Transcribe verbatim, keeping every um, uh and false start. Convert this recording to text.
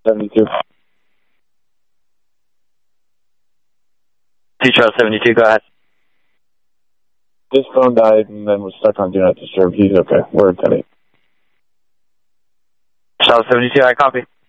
seventy-two. T Charles seventy-two, go ahead. His phone died and then was stuck on Do Not Disturb. He's okay. We're at ten eight. Charles seventy-two, I copy.